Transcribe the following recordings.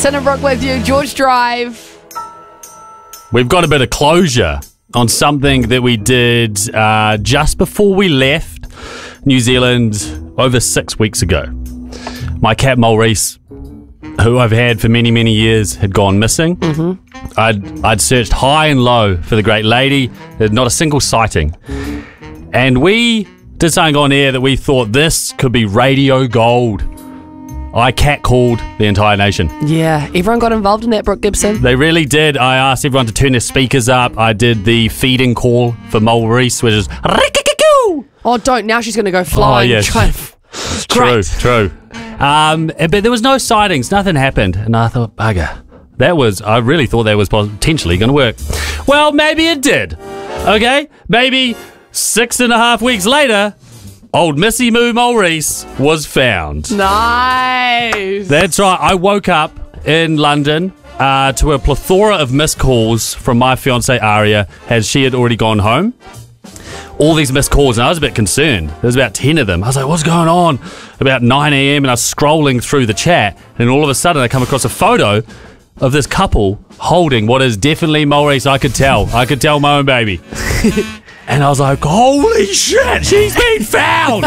Cinnabrook with you, George Drive. We've got a bit of closure on something that we did just before we left New Zealand over 6 weeks ago. My cat Maurice, who I've had for many, many years, had gone missing. I'd searched high and low for the great lady. There's not a single sighting. And we did something on air that we thought this could be radio gold. I cat-called the entire nation. Yeah, everyone got involved in that, Brooke Gibson. They really did. I asked everyone to turn their speakers up. I did the feeding call for Maurice, which is... Oh, don't. Now she's going to go flying. Oh, yes. True. But there was no sightings. Nothing happened. And I thought, bugger. I really thought that was potentially going to work. Well, maybe it did. Okay? Maybe 6.5 weeks later, old Missy Moo Maurice was found. Nice. That's right. I woke up in London to a plethora of missed calls from my fiancée Aria as she had already gone home. All these missed calls, and I was a bit concerned. There was about 10 of them. I was like, what's going on? About 9 a.m, and I was scrolling through the chat, and all of a sudden I come across a photo of this couple holding what is definitely Maurice. I could tell my own baby. And I was like, holy shit, she's been found.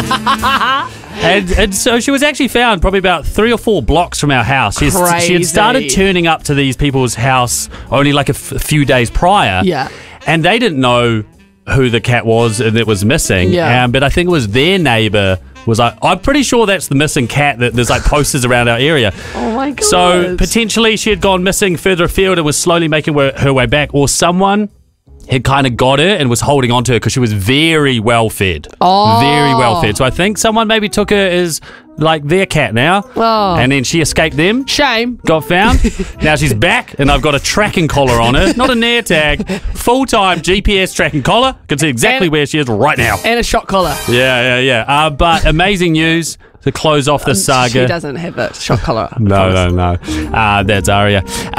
and so she was actually found probably about 3 or 4 blocks from our house. She had started turning up to these people's house only like a few days prior. Yeah. And they didn't know who the cat was and it was missing. Yeah. But I think it was their neighbour was like, I'm pretty sure that's the missing cat that there's like posters around our area. Oh my god. So potentially she had gone missing further afield and was slowly making her way back, or someone had kind of got her and was holding on to her because she was very well fed. Oh. Very well fed. So I think someone maybe took her as like their cat now. Oh. And then she escaped them. Shame. Got found. Now she's back and I've got a tracking collar on her. Not a Nair tag. Full-time GPS tracking collar. Can see exactly where she is right now. And a shot collar. Yeah. But amazing news to close off the saga. She doesn't have a shot collar. No. That's Aria.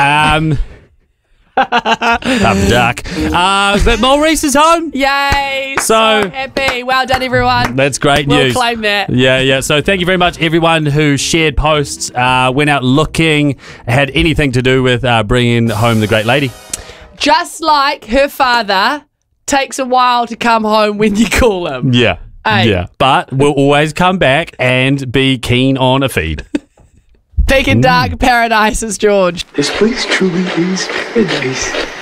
I'm dark. But Maurice is home. Yay! So happy. Well done, everyone. That's great news. We'll claim that. Yeah. So thank you very much, everyone who shared posts, went out looking, had anything to do with bringing home the great lady. Just like her father takes a while to come home when you call him. Yeah. Hey. Yeah. But we'll always come back and be keen on a feed. Peak and Dark Paradise is George. This place truly is paradise.